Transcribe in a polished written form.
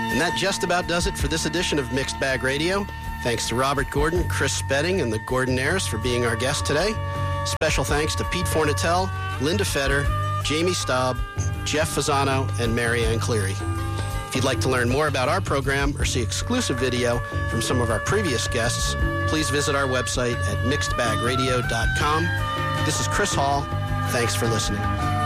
And that just about does it for this edition of Mixed Bag Radio. Thanks to Robert Gordon, Chris Spedding, and the Gordonaires for being our guests today. Special thanks to Pete Fornatell, Linda Fetter, Jamie Staub, Jeff Fasano, and Marianne Cleary. If you'd like to learn more about our program or see exclusive video from some of our previous guests, please visit our website at mixedbagradio.com. This is Chris Hall. Thanks for listening.